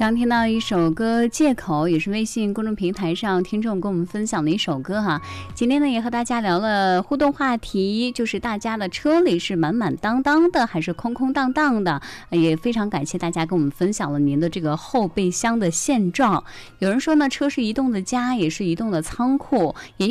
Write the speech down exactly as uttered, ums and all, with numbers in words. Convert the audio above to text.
刚听到一首歌《借口》，也是微信公众平台上听众跟我们分享的一首歌哈。今天呢也和大家聊了互动话题，就是大家的车里是满满当当的还是空空荡荡的，也非常感谢大家跟我们分享了您的这个后备箱的现状。有人说呢，车是移动的家，也是移动的仓库，也有